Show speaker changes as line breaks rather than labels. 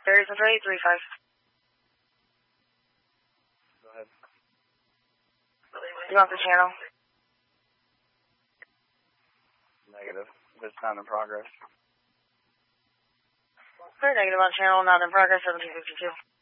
Barry Central 835.
Go ahead.
You want the channel?
Negative. It's not in progress.
Very negative on channel, not in progress, 1752.